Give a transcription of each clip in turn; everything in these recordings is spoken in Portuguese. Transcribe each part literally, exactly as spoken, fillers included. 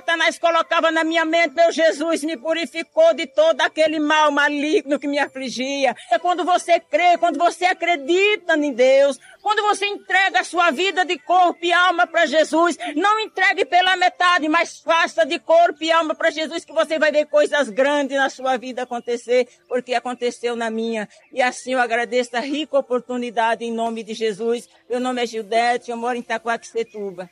Satanás colocava na minha mente, meu Jesus me purificou de todo aquele mal maligno que me afligia. É quando você crê, quando você acredita em Deus, quando você entrega a sua vida de corpo e alma para Jesus, não entregue pela metade, mas faça de corpo e alma para Jesus, que você vai ver coisas grandes na sua vida acontecer, porque aconteceu na minha. E assim eu agradeço a rica oportunidade em nome de Jesus. Meu nome é Gildete, eu moro em Itaquaquecetuba.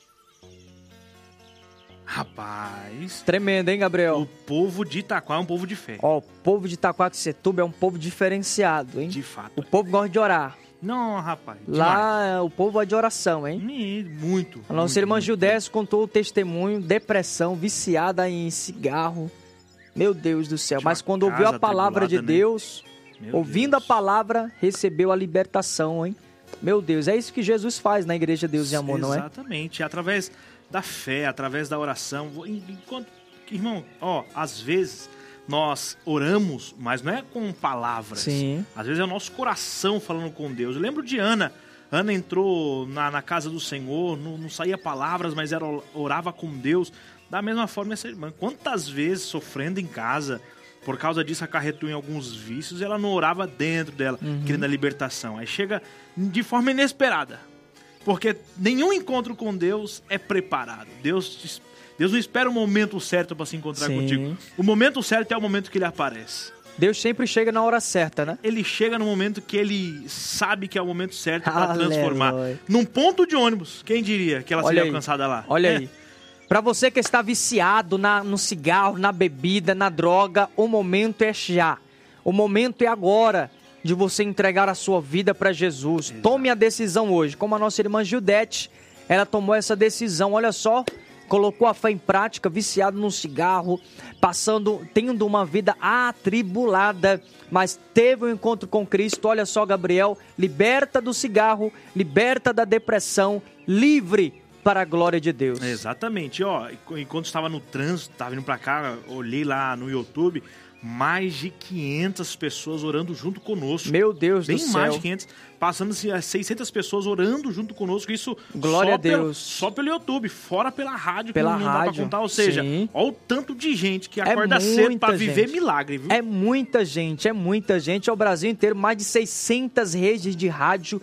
Rapaz... Tremendo, hein, Gabriel? O povo de Itaquá é um povo de fé. Ó, o povo de Itaquaquecetuba é um povo diferenciado, hein? De fato. O povo gosta de orar. Não, rapaz. Lá demais. O povo é de oração, hein? Muito. A nossa muito, irmã muito. Gildete contou o testemunho, depressão, viciada em cigarro. Meu Deus do céu. Mas quando ouviu a palavra de Deus, ouvindo a palavra, recebeu a libertação, hein? Meu Deus, é isso que Jesus faz na Igreja Deus e Amor, não é? Exatamente. Através da fé, através da oração. Enquanto, irmão, ó, às vezes nós oramos, mas não é com palavras. Sim. Às vezes é o nosso coração falando com Deus. Eu lembro de Ana. Ana entrou na, na casa do Senhor, não, não saía palavras, mas era, orava com Deus. Da mesma forma, essa irmã, quantas vezes sofrendo em casa, por causa disso acarretou em alguns vícios, ela não orava dentro dela, uhum. querendo a libertação. Aí chega de forma inesperada, porque nenhum encontro com Deus é preparado. Deus, Deus não espera o momento certo para se encontrar Sim. contigo. O momento certo é o momento que ele aparece. Deus sempre chega na hora certa, né? Ele chega no momento que ele sabe que é o momento certo para Aleluia. transformar. Num ponto de ônibus, quem diria que ela Olha seria aí. alcançada lá? Olha é. aí. Para você que está viciado na, no cigarro, na bebida, na droga, o momento é já. O momento é agora de você entregar a sua vida para Jesus. Exato. Tome a decisão hoje. Como a nossa irmã Gildete, ela tomou essa decisão. Olha só, colocou a fé em prática, viciado no cigarro, passando, tendo uma vida atribulada, mas teve um encontro com Cristo. Olha só, Gabriel, liberta do cigarro, liberta da depressão, livre para a glória de Deus. Exatamente. Ó, enquanto estava no trânsito, estava indo para cá, olhei lá no YouTube, mais de quinhentas pessoas orando junto conosco. Meu Deus Bem do céu. Bem mais de quinhentas, passando-se a seiscentas pessoas orando junto conosco. Isso glória só a Deus. Pelo, só pelo YouTube, fora pela rádio, pela que não rádio, dá para contar. Ou seja, sim. Olha o tanto de gente que é acorda cedo para gente. viver milagre, viu? É muita gente, é muita gente. É o Brasil inteiro, mais de seiscentas redes de rádio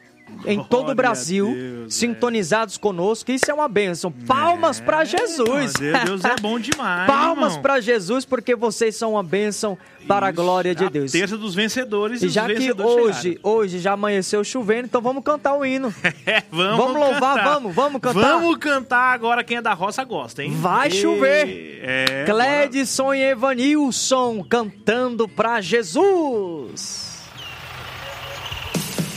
em todo o Brasil, Deus, sintonizados é. conosco. Isso é uma bênção. Palmas é, para Jesus. Deus, Deus é bom demais. Palmas para Jesus, porque vocês são uma bênção para Isso, a glória de Deus. A terça dos vencedores. E já que vencedores hoje, hoje já amanheceu chovendo, então vamos cantar o hino. É, vamos, vamos louvar, cantar. vamos, vamos cantar. Vamos cantar agora, quem é da roça gosta, hein? Vai e... chover. É, Clédson e Evanilson cantando para Jesus.